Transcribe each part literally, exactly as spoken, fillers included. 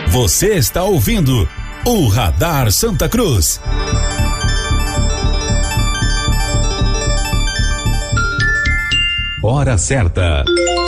Você está ouvindo o Radar Santa Cruz. Hora certa.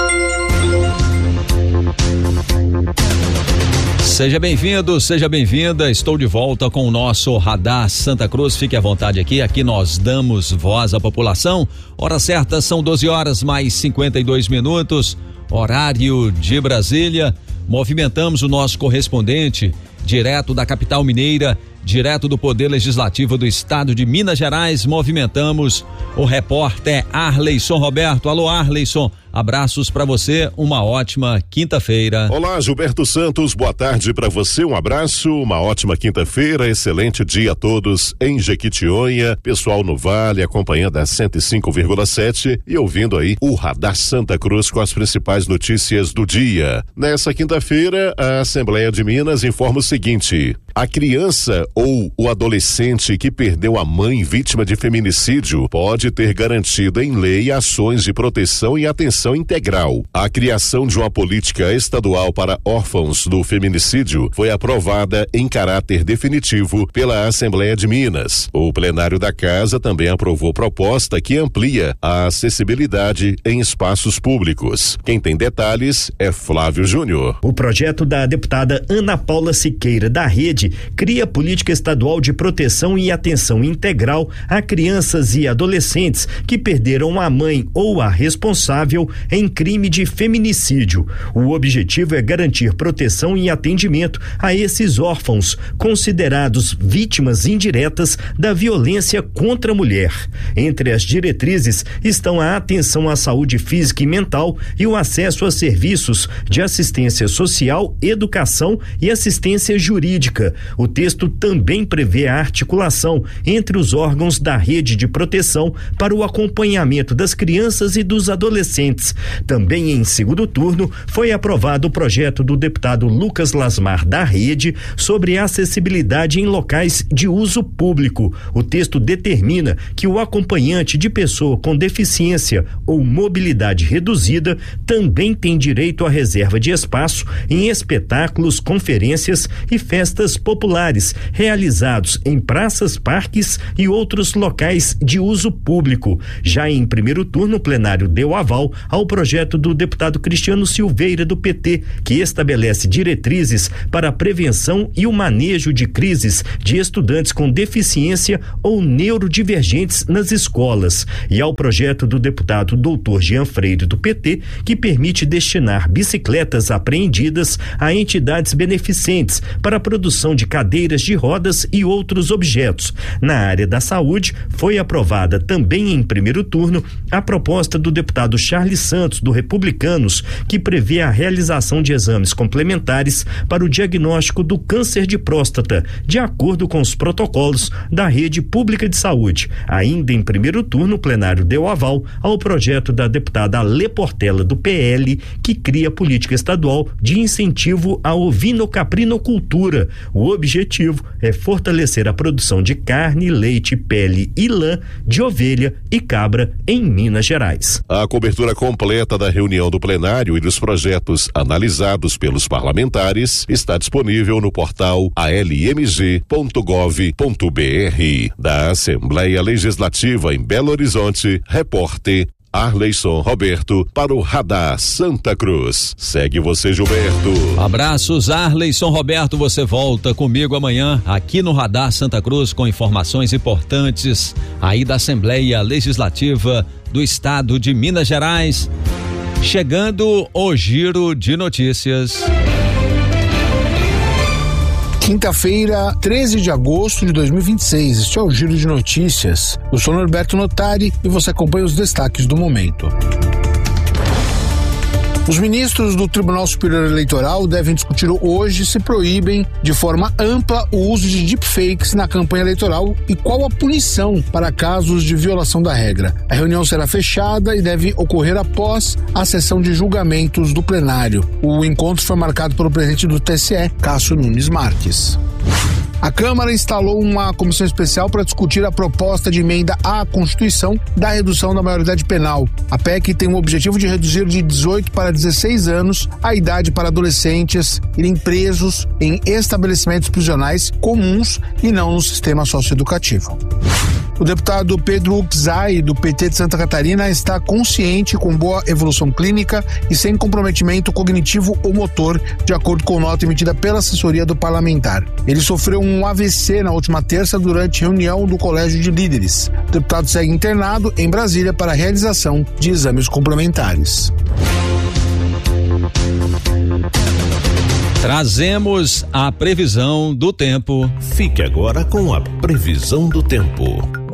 Seja bem-vindo, seja bem-vinda. Estou de volta com o nosso Radar Santa Cruz. Fique à vontade aqui. Aqui nós damos voz à população. Hora certa são doze horas mais cinquenta e dois minutos. Horário de Brasília. Movimentamos o nosso correspondente direto da capital mineira, direto do Poder Legislativo do Estado de Minas Gerais. Movimentamos o repórter Arleison Roberto. Alô, Arleison. Abraços para você, uma ótima quinta-feira. Olá, Gilberto Santos, boa tarde para você, um abraço, uma ótima quinta-feira, excelente dia a todos em Jequitinhonha, pessoal no Vale acompanhando a cento e cinco vírgula sete e ouvindo aí o Radar Santa Cruz com as principais notícias do dia. Nessa quinta-feira, a Assembleia de Minas informa o seguinte: a criança ou o adolescente que perdeu a mãe vítima de feminicídio pode ter garantido em lei ações de proteção e atenção integral. A criação de uma política estadual para órfãos do feminicídio foi aprovada em caráter definitivo pela Assembleia de Minas. O plenário da casa também aprovou proposta que amplia a acessibilidade em espaços públicos. Quem tem detalhes é Flávio Júnior. O projeto da deputada Ana Paula Siqueira, da Rede, cria política estadual de proteção e atenção integral a crianças e adolescentes que perderam a mãe ou a responsável em crime de feminicídio. O objetivo é garantir proteção e atendimento a esses órfãos, considerados vítimas indiretas da violência contra a mulher. Entre as diretrizes estão a atenção à saúde física e mental e o acesso a serviços de assistência social, educação e assistência jurídica. O texto também prevê a articulação entre os órgãos da rede de proteção para o acompanhamento das crianças e dos adolescentes. Também em segundo turno foi aprovado o projeto do deputado Lucas Lasmar, da Rede, sobre acessibilidade em locais de uso público. O texto determina que o acompanhante de pessoa com deficiência ou mobilidade reduzida também tem direito à reserva de espaço em espetáculos, conferências e festas populares realizados em praças, parques e outros locais de uso público. Já em primeiro turno, o plenário deu aval ao projeto do deputado Cristiano Silveira, do P T, que estabelece diretrizes para a prevenção e o manejo de crises de estudantes com deficiência ou neurodivergentes nas escolas, e ao projeto do deputado doutor Jean Freire, do P T, que permite destinar bicicletas apreendidas a entidades beneficentes para a produção de cadeiras de rodas e outros objetos. Na área da saúde, foi aprovada também em primeiro turno a proposta do deputado Charles Santos, do Republicanos, que prevê a realização de exames complementares para o diagnóstico do câncer de próstata, de acordo com os protocolos da rede pública de saúde. Ainda em primeiro turno, o plenário deu aval ao projeto da deputada Alê Portela, do P L, que cria política estadual de incentivo à ovinocaprinocultura. O objetivo é fortalecer a produção de carne, leite, pele e lã de ovelha e cabra em Minas Gerais. A cobertura completa da reunião do plenário e dos projetos analisados pelos parlamentares está disponível no portal a l m g ponto gov ponto b r. Da Assembleia Legislativa em Belo Horizonte, repórter Arleison Roberto para o Radar Santa Cruz. Segue você, Gilberto. Abraços, Arleison Roberto. Você volta comigo amanhã aqui no Radar Santa Cruz com informações importantes aí da Assembleia Legislativa do Estado de Minas Gerais. Chegando o giro de notícias. Quinta-feira, treze de agosto de dois mil e vinte e seis. Este é o Giro de Notícias. Eu sou Norberto Notari e você acompanha os destaques do momento. Os ministros do Tribunal Superior Eleitoral devem discutir hoje se proíbem de forma ampla o uso de deepfakes na campanha eleitoral e qual a punição para casos de violação da regra. A reunião será fechada e deve ocorrer após a sessão de julgamentos do plenário. O encontro foi marcado pelo presidente do T S E, Cássio Nunes Marques. A Câmara instalou uma comissão especial para discutir a proposta de emenda à Constituição da redução da maioridade penal. A P E C tem o objetivo de reduzir de dezoito para dezesseis anos a idade para adolescentes irem presos em estabelecimentos prisionais comuns e não no sistema socioeducativo. O deputado Pedro Uczai, do P T de Santa Catarina, está consciente, com boa evolução clínica e sem comprometimento cognitivo ou motor, de acordo com nota emitida pela assessoria do parlamentar. Ele sofreu um A V C na última terça durante reunião do Colégio de Líderes. O deputado segue internado em Brasília para a realização de exames complementares. Trazemos a previsão do tempo. Fique agora com a previsão do tempo.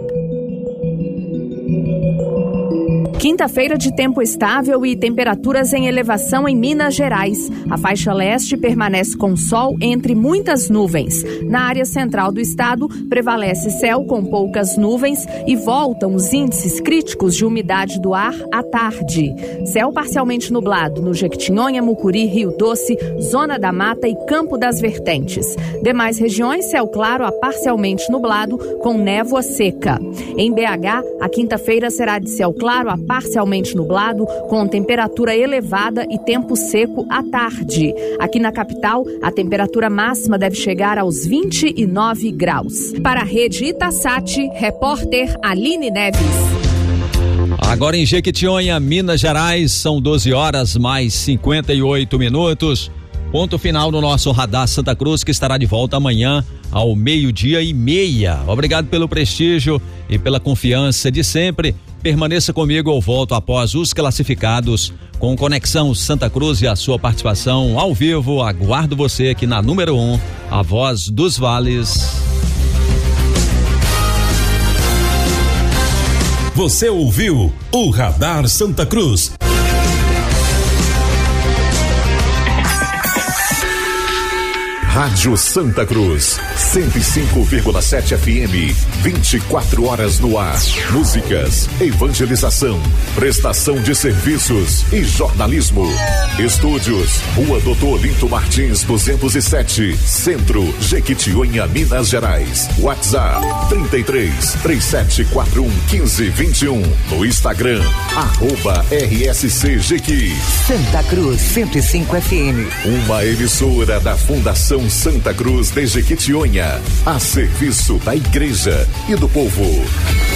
Quinta-feira de tempo estável e temperaturas em elevação em Minas Gerais. A faixa leste permanece com sol entre muitas nuvens. Na área central do estado, prevalece céu com poucas nuvens e voltam os índices críticos de umidade do ar à tarde. Céu parcialmente nublado no Jequitinhonha, Mucuri, Rio Doce, Zona da Mata e Campo das Vertentes. Demais regiões, céu claro a parcialmente nublado com névoa seca. Em B H, a quinta-feira será de céu claro a parcialmente nublado, com temperatura elevada e tempo seco à tarde. Aqui na capital, a temperatura máxima deve chegar aos vinte e nove graus. Para a rede Itasat, repórter Aline Neves. Agora em Jequitinhonha, Minas Gerais, são doze horas mais cinquenta e oito minutos. Ponto final no nosso Radar Santa Cruz, que estará de volta amanhã ao meio-dia e meia. Obrigado pelo prestígio e pela confiança de sempre. Permaneça comigo, eu volto após os classificados com Conexão Santa Cruz e a sua participação ao vivo. Aguardo você aqui na número um, a voz dos vales. Você ouviu o Radar Santa Cruz. Rádio Santa Cruz, cento e cinco vírgula sete F M, vinte e quatro horas no ar. Músicas, evangelização, prestação de serviços e jornalismo. Estúdios, Rua Doutor Olinto Martins, duzentos e sete, Centro, Jequitinhonha, Minas Gerais. WhatsApp, trinta e três, três sete quatro um, quinze vinte e um. No Instagram, arroba R S C Jequi. Santa Cruz, cento e cinco F M. Uma emissora da Fundação Santa Cruz de Jequitinhonha, a serviço da igreja e do povo.